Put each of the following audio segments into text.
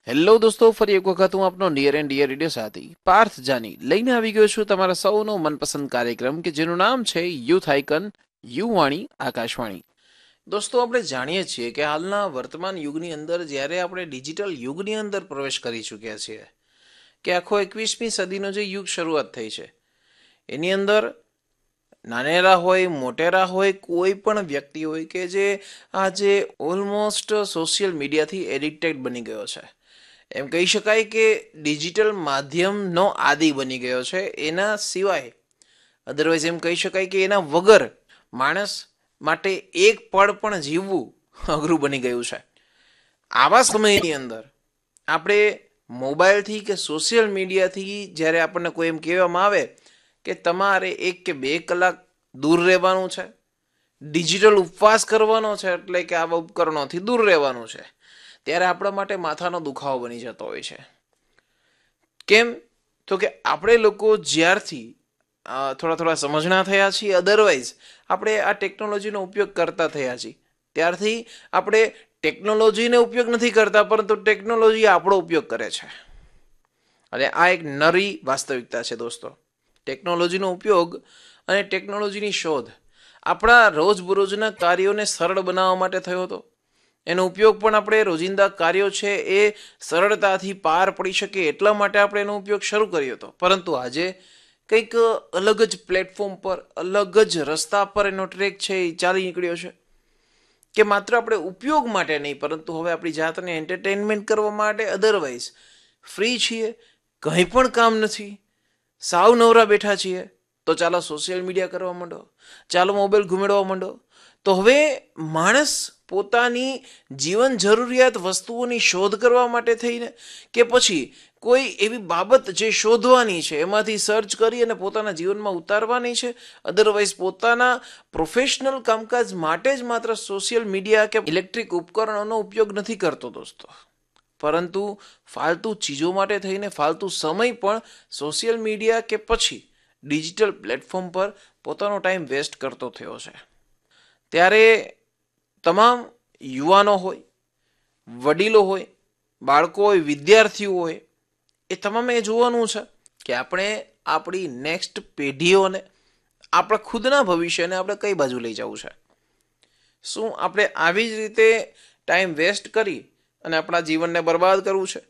Hello દોસ્તો, ફરી એક વખત હું આપનો નિયર એન્ડ ડિયર રેડિયો સાથી પાર્થ જાની લઈને આવી ગયો છું તમારા સૌનો મનપસંદ કાર્યક્રમ કે જેનું નામ છે યુથ આઇકન યુવાણી આકાશવાણી. દોસ્તો, આપણે જાણીએ છીએ કે હાલના વર્તમાન યુગની અંદર જ્યારે આપણે ડિજિટલ યુગની અંદર પ્રવેશ કરી ચૂક્યા છીએ કે આખો 21મી સદીનો જે યુગ શરૂઆત થઈ છે એની અંદર નાનેરા હોય મોટેરા હોય કોઈ પણ વ્યક્તિ હોય કે જે આજે ઓલમોસ્ટ સોશિયલ મીડિયાથી એડિક્ટેડ બની ગયો છે. એમ કહી શકાય કે ડિજિટલ માધ્યમનો આદિ બની ગયો છે. એના સિવાય અધરવાઇઝ એમ કહી શકાય કે એના વગર માણસ માટે એક પળ પણ જીવવું અઘરું બની ગયું છે. આવા સમયની અંદર આપણે મોબાઈલથી કે સોશિયલ મીડિયાથી જ્યારે આપણને કોઈ એમ કહેવામાં આવે કે તમારે 1 કે 2 કલાક દૂર રહેવાનું છે, ડિજિટલ ઉપવાસ કરવાનો છે, એટલે કે આવા ઉપકરણોથી દૂર રહેવાનું છે, ત્યારે આપણા માટે માથાનો દુખાવો બની જતો હોય છે. કેમ તો કે આપણે લોકો જ્યારથી થોડા સમજણા થયા છીએ, અધરવાઇઝ આપણે આ ટેકનોલોજીનો ઉપયોગ કરતા થયા છીએ, ત્યારથી આપણે ટેકનોલોજીને ઉપયોગ નથી કરતા, પરંતુ ટેકનોલોજી આપણો ઉપયોગ કરે છે. અને આ એક નરી વાસ્તવિકતા છે દોસ્તો. ટેકનોલોજીનો ઉપયોગ અને ટેકનોલોજીની શોધ આપણા રોજબરોજના કાર્યોને સરળ બનાવવા માટે થયો હતો. એનો ઉપયોગ પણ આપણે રોજિંદા કાર્યો છે એ સરળતાથી પાર પડી શકે એટલા માટે આપણે એનો ઉપયોગ શરૂ કર્યો હતો. પરંતુ આજે કંઈક અલગ જ પ્લેટફોર્મ પર, અલગ જ રસ્તા પર એનો ટ્રેક છે એ ચાલી નીકળ્યો છે કે માત્ર આપણે ઉપયોગ માટે નહીં, પરંતુ હવે આપણી જાતને એન્ટરટેનમેન્ટ કરવા માટે, અધરવાઇઝ ફ્રી છીએ, કંઈ પણ કામ નથી, સાવ નવરા બેઠા છીએ, તો ચાલો સોશિયલ મીડિયા કરવા માંડો, ચાલો મોબાઈલ ઘુમેડવા માંડો. તો હવે માણસ પોતાની જીવન જરૂરિયાત વસ્તુઓની શોધ કરવા માટે થઈને કે પછી કોઈ એવી બાબત જે શોધવાની છે એમાંથી સર્ચ કરી અને પોતાના જીવનમાં ઉતારવાની છે, અધરવાઇઝ પોતાના પ્રોફેશનલ કામકાજ માટે જ માત્ર સોશિયલ મીડિયા કે ઇલેક્ટ્રિક ઉપકરણોનો ઉપયોગ નથી કરતો દોસ્તો, પરંતુ ફાલતુ ચીજો માટે થઈને ફાલતુ સમય પણ સોશિયલ મીડિયા કે પછી ડિજિટલ પ્લેટફોર્મ પર પોતાનો ટાઈમ વેસ્ટ કરતો થયો છે. ત્યારે તમામ યુવાનો હોય, વડીલો હોય, બાળકો હોય, વિદ્યાર્થીઓ હોય, એ તમામે એ જોવાનું છે કે આપણે આપણી નેક્સ્ટ પેઢીઓને, આપણા ખુદના ભવિષ્યને આપણે કઈ બાજુ લઈ જવું છે. શું આપણે આવી જ રીતે ટાઈમ વેસ્ટ કરી અને આપણા જીવનને બરબાદ કરવું છે,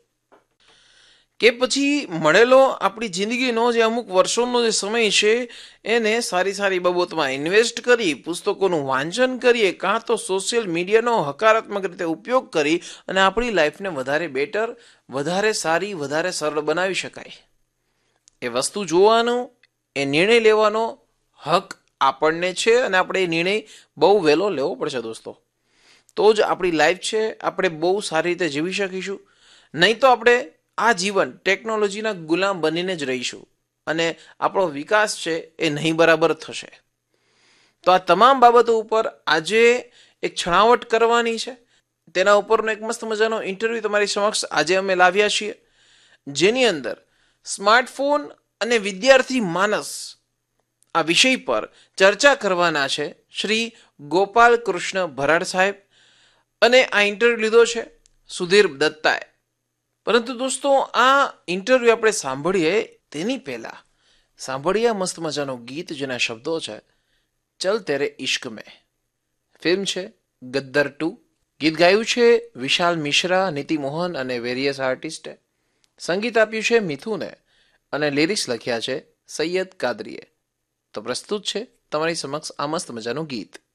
કે પછી મળેલો આપણી જિંદગીનો જે અમુક વર્ષોનો જે સમય છે એને સારી બાબતમાં ઇન્વેસ્ટ કરી, પુસ્તકોનું વાંચન કરીએ, કાં તો સોશિયલ મીડિયાનો હકારાત્મક રીતે ઉપયોગ કરી અને આપણી લાઈફને વધારે બેટર, વધારે સારી, વધારે સરળ બનાવી શકાય. એ વસ્તુ જોવાનો, એ નિર્ણય લેવાનો હક આપણને છે અને આપણે એ નિર્ણય બહુ વહેલો લેવો પડશે દોસ્તો. તો જ આપણી લાઈફ છે આપણે બહુ સારી રીતે જીવી શકીશું. નહીં તો આપણે આ જીવન ટેકનોલોજીના ગુલામ બનીને જ રહીશું અને આપણો વિકાસ છે એ નહીં બરાબર થશે. તો આ તમામ બાબતો ઉપર આજે એક છણાવટ કરવાની છે. તેના ઉપરનો એક મસ્ત મજાનો ઇન્ટરવ્યૂ તમારી સમક્ષ આજે અમે લાવ્યા છીએ, જેની અંદર સ્માર્ટફોન અને વિદ્યાર્થી માનસ આ વિષય પર ચર્ચા કરવાના છે શ્રી ગોપાલ કૃષ્ણ ભરાડ સાહેબ, અને આ ઇન્ટરવ્યૂ લીધો છે સુધીર દત્તાએ. પરંતુ દોસ્તો, આ ઇન્ટરવ્યૂ આપણે સાંભળીએ તેની પહેલાં સાંભળીએ મસ્ત મજાનું ગીત જેના શબ્દો છે ચલ તેરે ઇશ્ક મેં. ફિલ્મ છે ગદ્દર 2. ગીત ગાયું છે વિશાલ મિશ્રા, નીતિ મોહન અને વેરિયસ આર્ટિસ્ટે. સંગીત આપ્યું છે મિથુને અને લિરિક્સ લખ્યા છે સૈયદ કાદરીએ. તો પ્રસ્તુત છે તમારી સમક્ષ આ મસ્ત મજાનું ગીત.